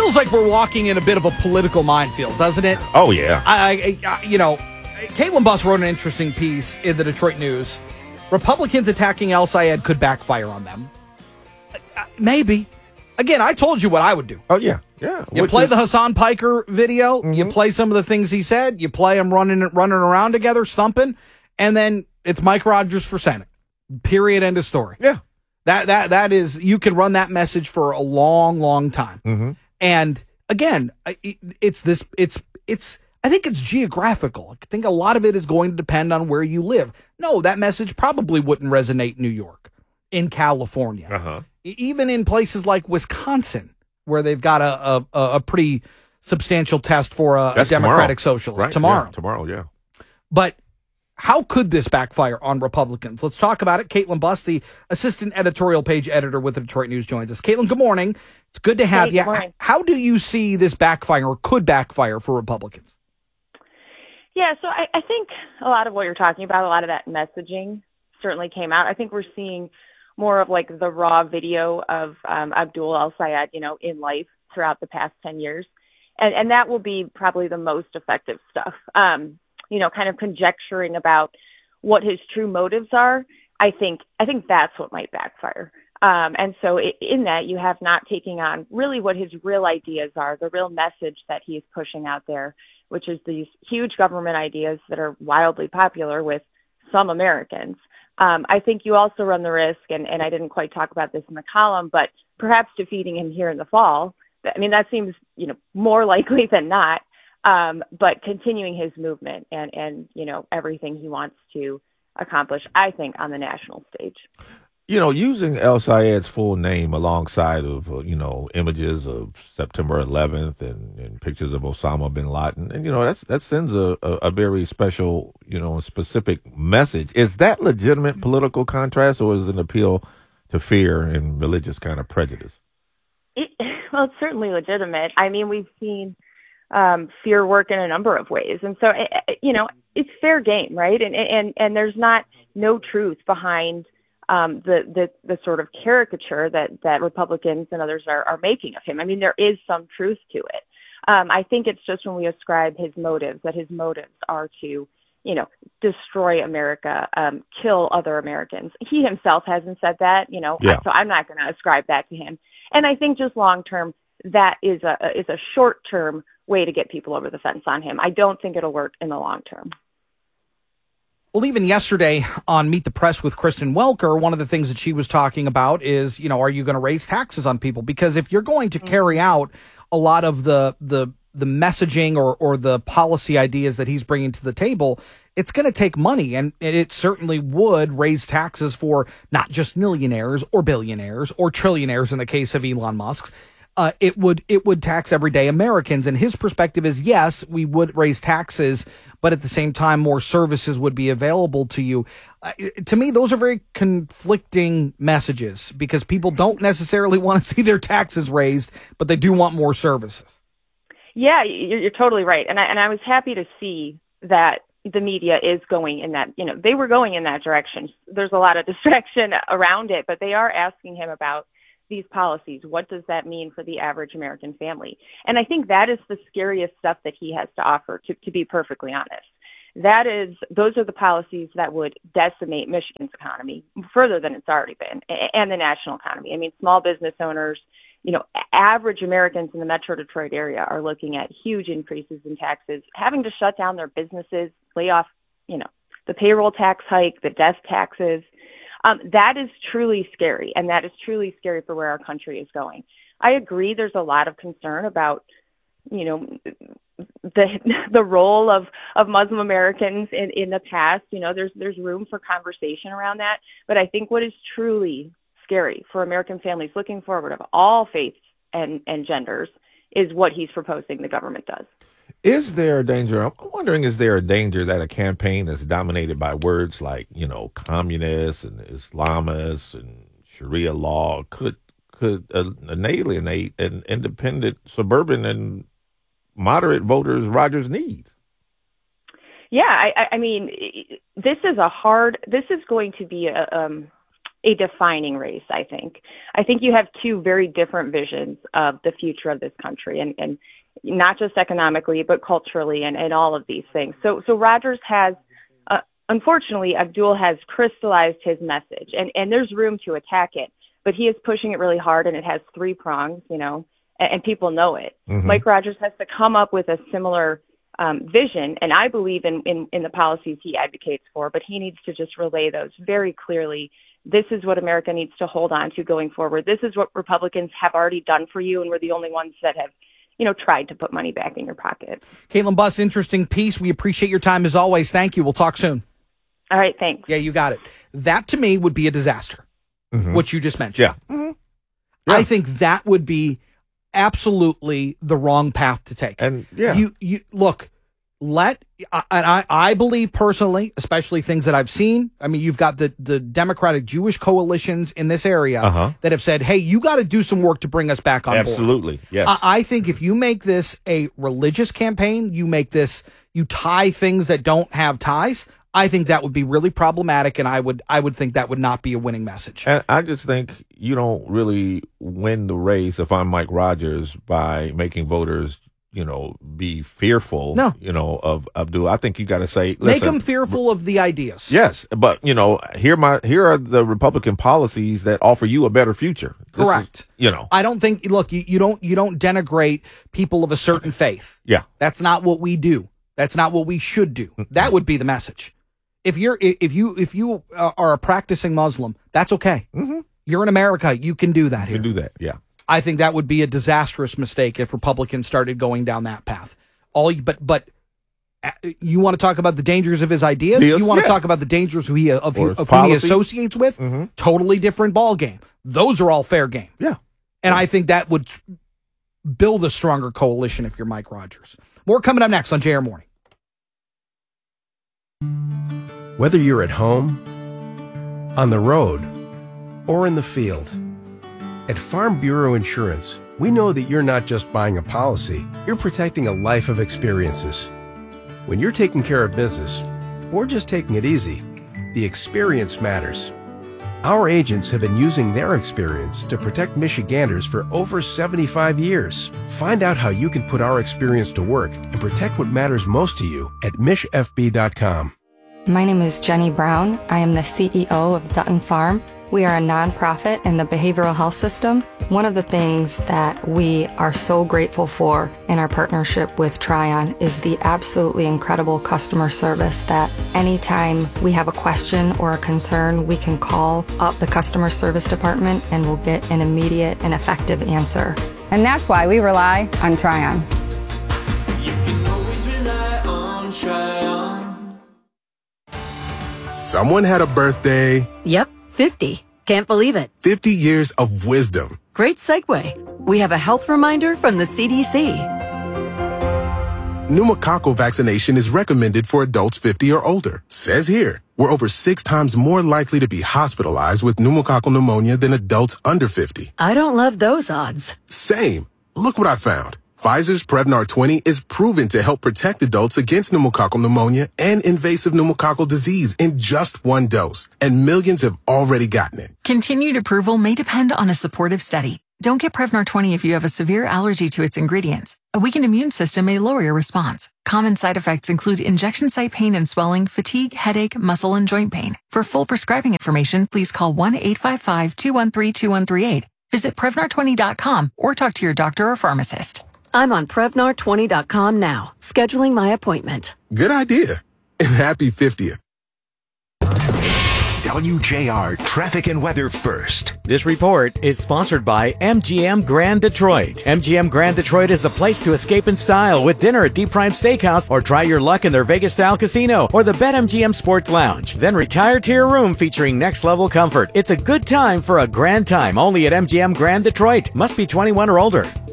feels like we're walking in a bit of a political minefield, doesn't it? Oh, yeah. Caitlin Buss wrote an interesting piece in the Detroit News. Republicans attacking El Sayed could backfire on them. Maybe. Again, I told you what I would do. Oh, yeah. Yeah. You play the Hassan Piker video, you play some of the things he said, you play them running around together, stumping, and then it's Mike Rogers for Senate. Period. End of story. Yeah. That is, you can run that message for a long, long time. Mm-hmm. And again, I think it's geographical. I think a lot of it is going to depend on where you live. No, that message probably wouldn't resonate in New York, in California, even in places like Wisconsin, where they've got a pretty substantial test for a Democratic socialist tomorrow. Yeah, tomorrow, yeah. But how could this backfire on Republicans? Let's talk about it. Caitlin Buss, the assistant editorial page editor with the Detroit News, joins us. Caitlin, good morning. It's good to have you. How do you see this backfire or could backfire for Republicans? Yeah, so I think a lot of what you're talking about, a lot of that messaging certainly came out. I think we're seeing more of like the raw video of Abdul El Sayed, in life throughout the past 10 years. And that will be probably the most effective stuff. Kind of conjecturing about what his true motives are. I think that's what might backfire. And so in that, you have not taking on really what his real ideas are, the real message that he's pushing out there, which is these huge government ideas that are wildly popular with some Americans. I think you also run the risk, and I didn't quite talk about this in the column, but perhaps defeating him here in the fall. I mean, that seems, more likely than not, but continuing his movement and everything he wants to accomplish, I think, on the national stage. Using El Sayed's full name alongside of, images of September 11th and pictures of Osama bin Laden, and, that sends a very special, specific message. Is that legitimate political contrast, or is it an appeal to fear and religious kind of prejudice? Well, it's certainly legitimate. I mean, we've seen fear work in a number of ways. And so, it's fair game, right? And there's no truth behind the sort of caricature that Republicans and others are making of him. I mean, there is some truth to it. I think it's just when we ascribe his motives, that his motives are to, destroy America, kill other Americans. He himself hasn't said that, so I'm not going to ascribe that to him. And I think just long term, that is a short term way to get people over the fence on him. I don't think it'll work in the long term. Well, even yesterday on Meet the Press with Kristen Welker, one of the things that she was talking about is, are you going to raise taxes on people? Because if you're going to carry out a lot of the messaging or the policy ideas that he's bringing to the table, it's going to take money. And it certainly would raise taxes for not just millionaires or billionaires or trillionaires in the case of Elon Musk. It would tax everyday Americans. And his perspective is, yes, we would raise taxes, but at the same time, more services would be available to you. To me, those are very conflicting messages because people don't necessarily want to see their taxes raised, but they do want more services. Yeah, you're totally right. And I was happy to see that the media is going in that, they were going in that direction. There's a lot of distraction around it, but they are asking him about these policies. What does that mean for the average American family? And I think that is the scariest stuff that he has to offer, to be perfectly honest. Those are the policies that would decimate Michigan's economy further than it's already been, and the national economy. I mean, small business owners, average Americans in the Metro Detroit area are looking at huge increases in taxes, having to shut down their businesses, lay off, the payroll tax hike, the death taxes. That is truly scary, and that is truly scary for where our country is going. I agree there's a lot of concern about, the role of Muslim Americans in the past. There's room for conversation around that. But I think what is truly scary for American families looking forward of all faiths and genders is what he's proposing the government does. Is there a danger? I'm wondering, is there a danger that a campaign that's dominated by words like, communists and Islamists and Sharia law could alienate an independent, suburban, and moderate voters Rogers needs? Yeah, I mean, this is going to be a defining race, I think. I think you have two very different visions of the future of this country, and not just economically, but culturally and all of these things. So Rogers has, unfortunately, Abdul has crystallized his message, and there's room to attack it, but he is pushing it really hard, and it has three prongs, and people know it. Mm-hmm. Mike Rogers has to come up with a similar vision, and I believe in the policies he advocates for, but he needs to just relay those very clearly. This is what America needs to hold on to going forward. This is what Republicans have already done for you, and we're the only ones that have, tried to put money back in your pocket. Caitlin Buss, interesting piece. We appreciate your time as always. Thank you. We'll talk soon. All right, thanks. Yeah, you got it. That to me would be a disaster, what you just mentioned. Yeah. Mm-hmm. Yeah. I think that would be absolutely the wrong path to take. And yeah, you look. I believe personally, especially things that I've seen. I mean, you've got the Democratic Jewish coalitions in this area that have said, hey, you got to do some work to bring us back on board. Absolutely. Yes. I think if you make this a religious campaign, you tie things that don't have ties, I think that would be really problematic, and I would think that would not be a winning message. And I just think you don't really win the race if I'm Mike Rogers by making voters be fearful, of Abdul. I think you got to say, listen, make them fearful of the ideas. Yes, but here are the Republican policies that offer you a better future. Correct. I don't think. Look, you don't denigrate people of a certain faith. Yeah, that's not what we do. That's not what we should do. That would be the message. If you are a practicing Muslim, that's okay. Mm-hmm. You're in America. You can do that. You can do that. Yeah. I think that would be a disastrous mistake if Republicans started going down that path. But you want to talk about the dangers of his ideas? You want to talk about the dangers of who he associates with? Mm-hmm. Totally different ball game. Those are all fair game. Yeah. And I think that would build a stronger coalition if you're Mike Rogers. More coming up next on JR Morning. Whether you're at home, on the road, or in the field, at Farm Bureau Insurance, we know that you're not just buying a policy, you're protecting a life of experiences. When you're taking care of business, or just taking it easy, the experience matters. Our agents have been using their experience to protect Michiganders for over 75 years. Find out how you can put our experience to work and protect what matters most to you at MishFB.com. My name is Jenny Brown. I am the CEO of Dutton Farm. We are a nonprofit in the behavioral health system. One of the things that we are so grateful for in our partnership with Tryon is the absolutely incredible customer service that anytime we have a question or a concern, we can call up the customer service department and we'll get an immediate and effective answer. And that's why we rely on Tryon. You can always rely on Tryon. Someone had a birthday. Yep. 50. Can't believe it. 50 years of wisdom. Great segue. We have a health reminder from the CDC. Pneumococcal vaccination is recommended for adults 50 or older. Says here, we're over 6 times more likely to be hospitalized with pneumococcal pneumonia than adults under 50. I don't love those odds. Same. Look what I found. Pfizer's Prevnar 20 is proven to help protect adults against pneumococcal pneumonia and invasive pneumococcal disease in just 1 dose, and millions have already gotten it. Continued approval may depend on a supportive study. Don't get Prevnar 20 if you have a severe allergy to its ingredients. A weakened immune system may lower your response. Common side effects include injection site pain and swelling, fatigue, headache, muscle, and joint pain. For full prescribing information, please call 1-855-213-2138. Visit Prevnar20.com or talk to your doctor or pharmacist. I'm on Prevnar20.com now, scheduling my appointment. Good idea. And happy 50th. WJR Traffic and Weather First. This report is sponsored by MGM Grand Detroit. MGM Grand Detroit is a place to escape in style with dinner at Deep Prime Steakhouse, or try your luck in their Vegas-style casino or the BetMGM Sports Lounge. Then retire to your room featuring next-level comfort. It's a good time for a grand time only at MGM Grand Detroit. Must be 21 or older.